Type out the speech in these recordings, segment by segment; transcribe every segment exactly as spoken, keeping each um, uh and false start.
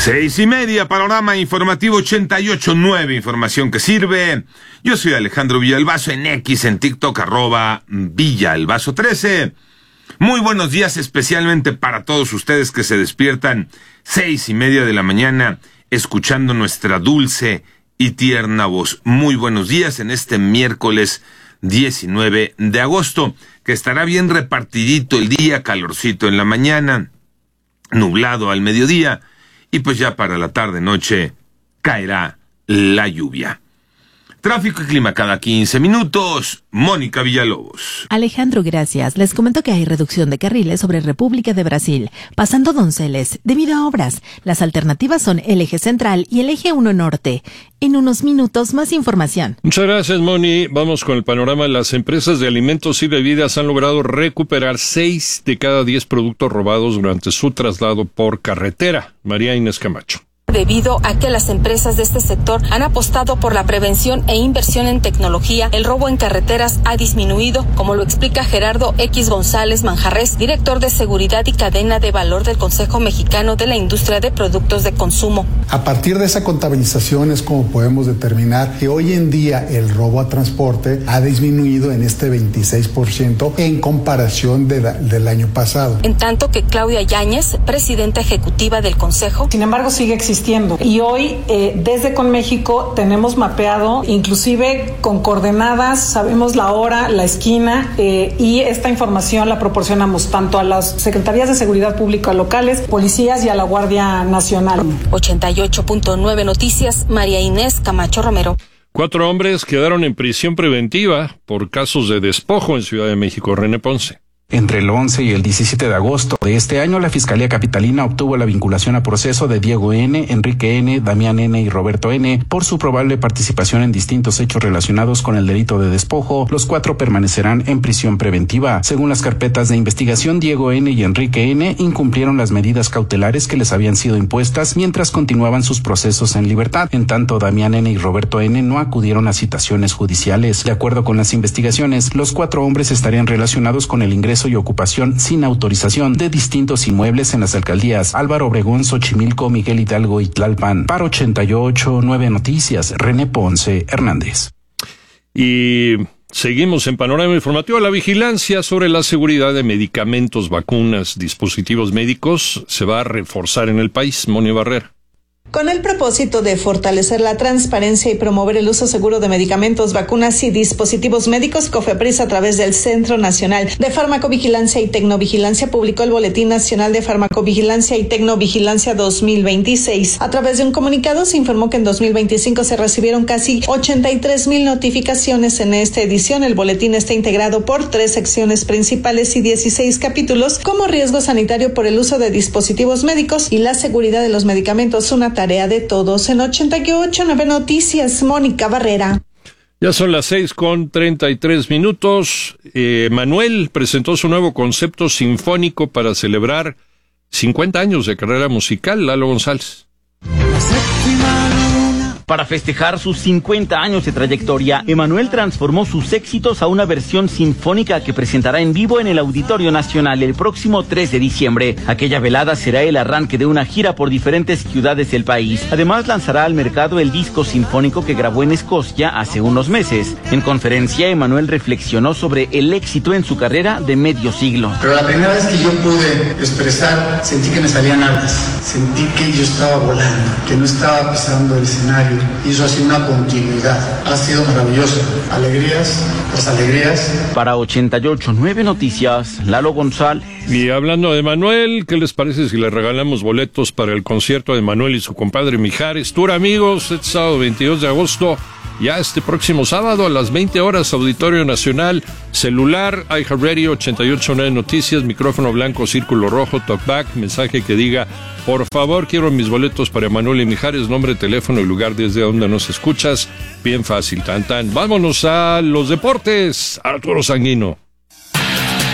Seis y media, panorama informativo ochenta y ocho punto nueve, información que sirve. Yo soy Alejandro Villalbazo, en X, en TikTok, arroba Villalbazo trece. Muy buenos días, especialmente para todos ustedes que se despiertan seis y media de la mañana, escuchando nuestra dulce y tierna voz. Muy buenos días en este miércoles diecinueve de agosto, que estará bien repartidito el día, calorcito en la mañana, nublado al mediodía, y pues ya para la tarde-noche caerá la lluvia. Tráfico y clima cada quince minutos. Mónica Villalobos. Alejandro, gracias. Les comento que hay reducción de carriles sobre República de Brasil, pasando Donceles, debido a obras. Las alternativas son el eje central y el eje uno norte. En unos minutos, más información. Muchas gracias, Moni. Vamos con el panorama. Las empresas de alimentos y bebidas han logrado recuperar seis de cada diez productos robados durante su traslado por carretera. María Inés Camacho. Debido a que las empresas de este sector han apostado por la prevención e inversión en tecnología, el robo en carreteras ha disminuido, como lo explica Gerardo X. González Manjarres, director de Seguridad y Cadena de Valor del Consejo Mexicano de la Industria de Productos de Consumo. A partir de esa contabilización es como podemos determinar que hoy en día el robo a transporte ha disminuido en este veintiséis por ciento en comparación de la, del año pasado. En tanto que Claudia Yáñez, presidenta ejecutiva del Consejo, sin embargo sigue existiendo. Y hoy, eh, desde Conméxico, tenemos mapeado, inclusive con coordenadas, sabemos la hora, la esquina, eh, y esta información la proporcionamos tanto a las Secretarías de Seguridad Pública locales, policías y a la Guardia Nacional. ochenta y ocho punto nueve Noticias, María Inés Camacho Romero. Cuatro hombres quedaron en prisión preventiva por casos de despojo en Ciudad de México. René Ponce. Entre el once y el diecisiete de agosto de este año, la Fiscalía Capitalina obtuvo la vinculación a proceso de Diego N., Enrique N., Damián N. y Roberto N. por su probable participación en distintos hechos relacionados con el delito de despojo. Los cuatro permanecerán en prisión preventiva. Según las carpetas de investigación, Diego N. y Enrique N. incumplieron las medidas cautelares que les habían sido impuestas mientras continuaban sus procesos en libertad. En tanto, Damián N. y Roberto N. no acudieron a citaciones judiciales. De acuerdo con las investigaciones, los cuatro hombres estarían relacionados con el ingreso y ocupación sin autorización de distintos inmuebles en las alcaldías Álvaro Obregón, Xochimilco, Miguel Hidalgo y Tlalpan. Para ochenta y ocho punto nueve Noticias, René Ponce Hernández. Y seguimos en panorama informativo. La vigilancia sobre la seguridad de medicamentos, vacunas, dispositivos médicos se va a reforzar en el país. Moni Barrera. Con el propósito de fortalecer la transparencia y promover el uso seguro de medicamentos, vacunas y dispositivos médicos, COFEPRIS, a través del Centro Nacional de Farmacovigilancia y Tecnovigilancia, publicó el Boletín Nacional de Farmacovigilancia y Tecnovigilancia dos mil veintiséis. A través de un comunicado se informó que en dos mil veinticinco se recibieron casi ochenta y tres mil notificaciones en esta edición. El boletín está integrado por tres secciones principales y dieciséis capítulos, como riesgo sanitario por el uso de dispositivos médicos y la seguridad de los medicamentos, una tarea de todos. En ochenta y ocho punto nueve Noticias, Mónica Barrera. Ya son las seis con treinta y tres minutos. Eh, Manuel presentó su nuevo concepto sinfónico para celebrar cincuenta años de carrera musical. Lalo González. La séptima luna. Para festejar sus cincuenta años de trayectoria, Emanuel transformó sus éxitos a una versión sinfónica que presentará en vivo en el Auditorio Nacional el próximo tres de diciembre. Aquella velada será el arranque de una gira por diferentes ciudades del país. Además, lanzará al mercado el disco sinfónico que grabó en Escocia hace unos meses. En conferencia, Emanuel reflexionó sobre el éxito en su carrera de medio siglo. Pero la primera vez que yo pude expresar, sentí que me salían alas. Sentí que yo estaba volando, que no estaba pisando el escenario. Y eso ha sido una continuidad. Ha sido maravilloso. Alegrías, pues alegrías. Para ochenta y ocho punto nueve Noticias, Lalo González. Y hablando de Manuel, ¿qué les parece si le regalamos boletos para el concierto de Manuel y su compadre Mijares? Tour, amigos, este sábado veintidós de agosto. Ya este próximo sábado a las veinte horas, Auditorio Nacional, celular, iHeartRadio, ochenta y ocho punto nueve Noticias, micrófono blanco, círculo rojo, talkback, mensaje que diga, por favor, quiero mis boletos para Manuel y Mijares, nombre, teléfono y lugar desde donde nos escuchas. Bien fácil, tan tan. Vámonos a los deportes. Arturo Sanguino.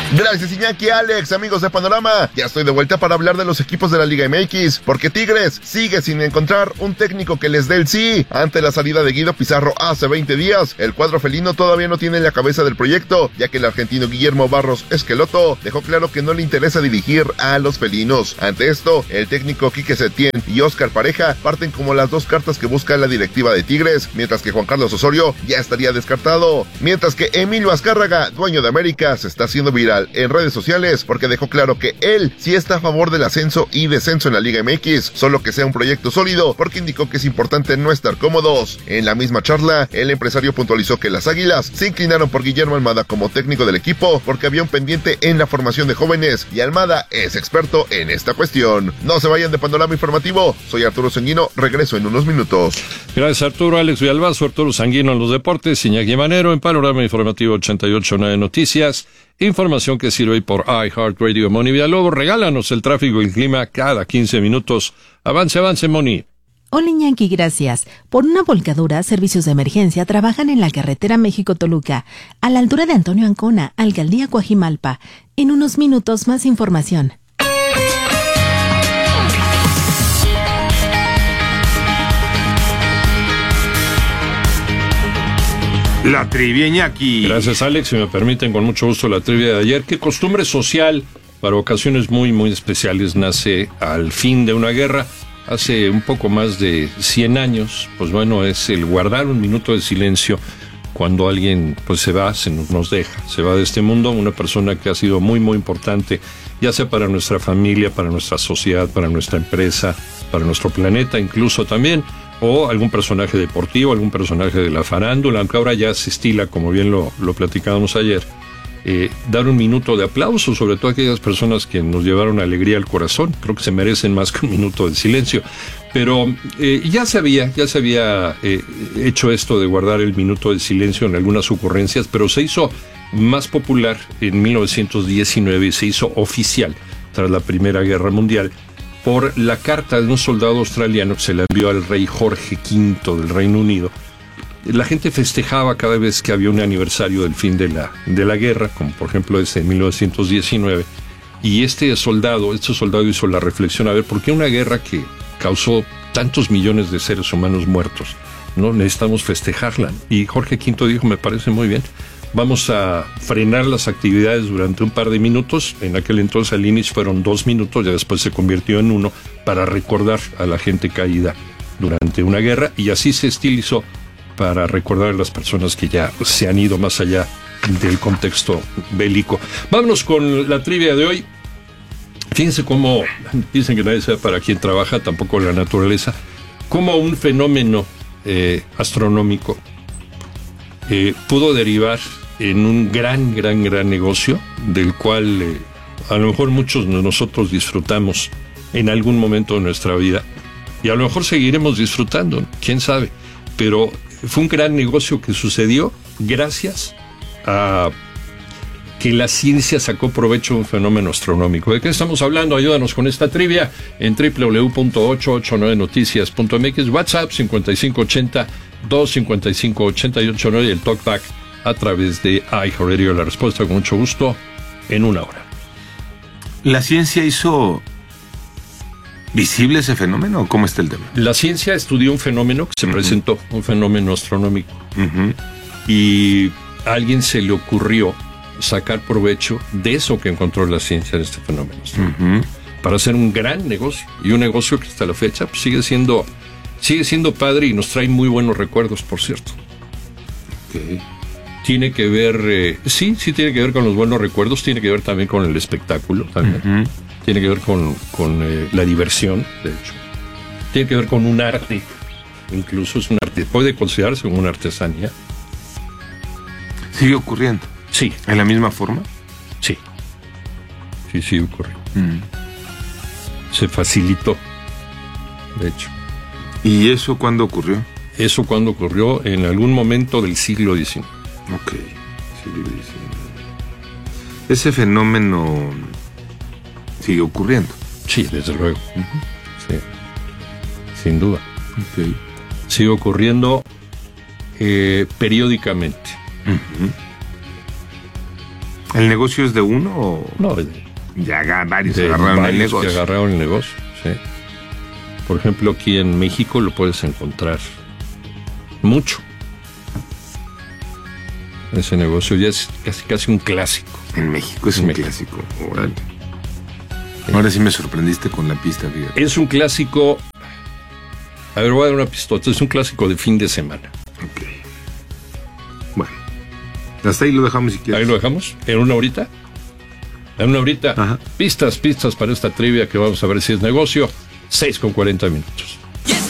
Gracias, Iñaki. Alex, amigos de Panorama, ya estoy de vuelta para hablar de los equipos de la Liga M X, porque Tigres sigue sin encontrar un técnico que les dé el sí. Ante la salida de Guido Pizarro hace veinte días, el cuadro felino todavía no tiene la cabeza del proyecto, ya que el argentino Guillermo Barros Esqueloto dejó claro que no le interesa dirigir a los felinos. Ante esto, el técnico Quique Setién y Óscar Pareja parten como las dos cartas que busca la directiva de Tigres, mientras que Juan Carlos Osorio ya estaría descartado, mientras que Emilio Azcárraga, dueño de América, se está haciendo viral en redes sociales porque dejó claro que él sí está a favor del ascenso y descenso en la Liga M X, solo que sea un proyecto sólido, porque indicó que es importante no estar cómodos. En la misma charla, el empresario puntualizó que las Águilas se inclinaron por Guillermo Almada como técnico del equipo porque había un pendiente en la formación de jóvenes y Almada es experto en esta cuestión. No se vayan de Panorama Informativo, soy Arturo Sanguino, regreso en unos minutos. Gracias, Arturo. Alex Villalbazo, Arturo Sanguino en los deportes, Iñaki Manero en Panorama Informativo ochenta y ocho punto nueve Noticias. Información que sirve por iHeartRadio. Moni Villalobos, regálanos el tráfico y el clima cada quince minutos. Avance, avance, Moni. Hola, Iñaki, gracias. Por una volcadura, servicios de emergencia trabajan en la carretera México-Toluca, a la altura de Antonio Ancona, Alcaldía Coajimalpa. En unos minutos, más información. La trivia, Iñaki. Gracias, Alex. Si me permiten, con mucho gusto la trivia de ayer. ¿Qué costumbre social para ocasiones muy, muy especiales nace al fin de una guerra? Hace un poco más de cien años, pues bueno, es el guardar un minuto de silencio cuando alguien pues se va, se nos deja, se va de este mundo, una persona que ha sido muy, muy importante, ya sea para nuestra familia, para nuestra sociedad, para nuestra empresa, para nuestro planeta incluso también, o algún personaje deportivo, algún personaje de la farándula, aunque ahora ya se estila, como bien lo, lo platicábamos ayer, eh, dar un minuto de aplauso, sobre todo a aquellas personas que nos llevaron alegría al corazón. Creo que se merecen más que un minuto de silencio. Pero eh, ya se había, ya se había eh, hecho esto de guardar el minuto de silencio en algunas ocurrencias, pero se hizo más popular en mil novecientos diecinueve y se hizo oficial tras la Primera Guerra Mundial por la carta de un soldado australiano que se le envió al rey Jorge quinto del Reino Unido. La gente festejaba cada vez que había un aniversario del fin de la, de la guerra, como por ejemplo ese en mil novecientos diecinueve, y este soldado, este soldado hizo la reflexión, a ver, ¿por qué una guerra que causó tantos millones de seres humanos muertos, no necesitamos festejarla? Y Jorge quinto dijo, me parece muy bien, vamos a frenar las actividades durante un par de minutos. En aquel entonces al inicio fueron dos minutos, ya después se convirtió en uno, para recordar a la gente caída durante una guerra, y así se estilizó para recordar a las personas que ya se han ido más allá del contexto bélico. Vámonos con la trivia de hoy. Fíjense cómo, dicen que nadie sabe para quién trabaja, tampoco la naturaleza, cómo un fenómeno eh, astronómico eh, pudo derivar en un gran, gran, gran negocio, del cual eh, a lo mejor muchos de nosotros disfrutamos en algún momento de nuestra vida, y a lo mejor seguiremos disfrutando, quién sabe, pero fue un gran negocio que sucedió gracias a que la ciencia sacó provecho de un fenómeno astronómico. ¿De qué estamos hablando? Ayúdanos con esta trivia en doble u doble u doble u punto ochocientos ochenta y nueve noticias punto m x, WhatsApp cincuenta y cinco ochenta, doscientos cincuenta y cinco, ochenta y ocho nueve y el TalkBack a través de iHeartRadio. La respuesta con mucho gusto en una hora. ¿La ciencia hizo visible ese fenómeno? ¿Cómo está el tema? La ciencia estudió un fenómeno que se uh-huh. presentó, un fenómeno astronómico. Uh-huh. Y a alguien se le ocurrió sacar provecho de eso que encontró la ciencia en este fenómeno uh-huh. para hacer un gran negocio, y un negocio que hasta la fecha pues, sigue siendo sigue siendo padre y nos trae muy buenos recuerdos, por cierto. Okay. Tiene que ver, eh, sí, sí tiene que ver con los buenos recuerdos, tiene que ver también con el espectáculo, también. Uh-huh. Tiene que ver con, con eh, la diversión, de hecho. Tiene que ver con un arte, incluso es un arte, puede considerarse como una artesanía. ¿Sigue ocurriendo? Sí. ¿En la misma forma? Sí. Sí, sí ocurrió. Mm. Se facilitó, de hecho. ¿Y eso cuándo ocurrió? Eso cuando ocurrió en algún momento del siglo diecinueve. Ok, siglo diecinueve. Ese fenómeno sigue ocurriendo. Sí, desde luego. Uh-huh. Sí. Sin duda. Okay. Sigue ocurriendo eh, periódicamente. Uh-huh. ¿El negocio es de uno o...? No, de, ya varios de agarraron varios el negocio. que agarraron el negocio, sí. Por ejemplo, aquí en México lo puedes encontrar mucho. Ese negocio ya es casi, casi un clásico. En México es en un México. clásico. Órale. Ahora sí me sorprendiste con la pista, fíjate. Es un clásico... A ver, voy a dar una pistota. Es un clásico de fin de semana. Ok. Bueno. Hasta ahí lo dejamos si quieres. Ahí lo dejamos. ¿En una horita? En una horita. Ajá. Pistas, pistas para esta trivia que vamos a ver si es negocio. seis con cuarenta minutos.